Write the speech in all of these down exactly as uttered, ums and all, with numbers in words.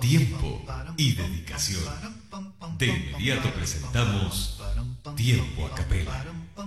tiempo y dedicación. De inmediato presentamos Tiempo a Capela.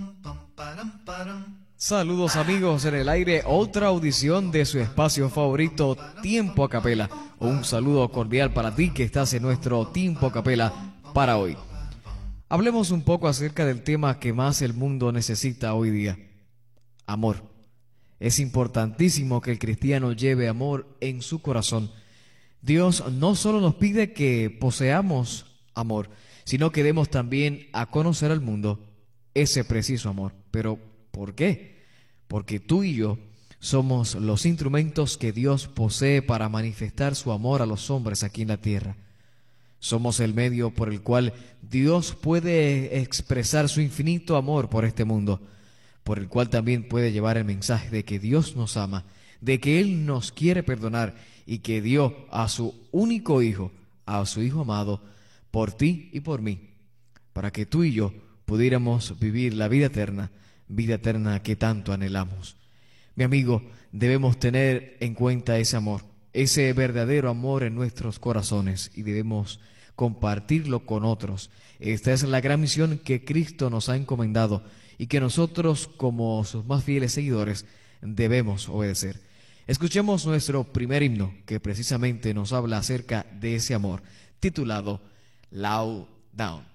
Saludos amigos, en el aire otra audición de su espacio favorito, Tiempo a Capela. Un saludo cordial para ti que estás en nuestro Tiempo a Capela para hoy. Hablemos un poco acerca del tema que más el mundo necesita hoy día: amor. Es importantísimo que el cristiano lleve amor en su corazón. Dios no solo nos pide que poseamos amor, sino que demos también a conocer al mundo ese preciso amor. Pero, ¿por qué? Porque tú y yo somos los instrumentos que Dios posee para manifestar su amor a los hombres aquí en la tierra. Somos el medio por el cual Dios puede expresar su infinito amor por este mundo, por el cual también puede llevar el mensaje de que Dios nos ama, de que Él nos quiere perdonar y que dio a su único Hijo, a su Hijo amado, por ti y por mí, para que tú y yo pudiéramos vivir la vida eterna, vida eterna que tanto anhelamos. Mi amigo, debemos tener en cuenta ese amor, ese verdadero amor en nuestros corazones, y debemos compartirlo con otros. Esta es la gran misión que Cristo nos ha encomendado y que nosotros, como sus más fieles seguidores, debemos obedecer. Escuchemos nuestro primer himno, que precisamente nos habla acerca de ese amor, titulado Low Down.